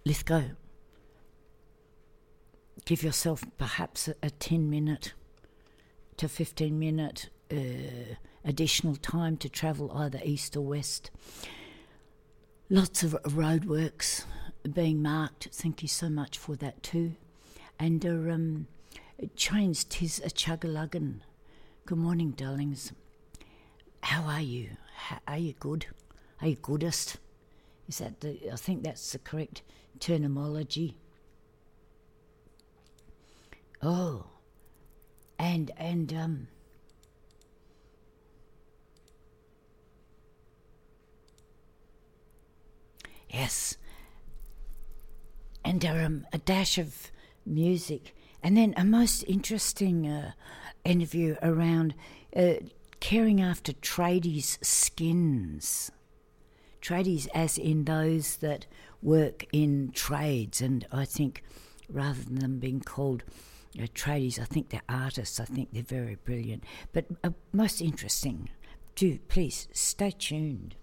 Lithgow, give yourself perhaps a 10-minute to 15-minute additional time to travel either east or west. Lots of roadworks being marked. Thank you so much for that too. And trains, 'tis a chug-a-luggin'. Good morning, darlings. How are you? Are you good? Are you goodest? Is that I think that's the correct terminology. Oh, and yes, and a dash of music, and then a most interesting interview around caring after tradies' skins. Tradies as in those that work in trades, and I think rather than them being called tradies, I think they're artists. I think they're very brilliant, but most interesting. Do please stay tuned.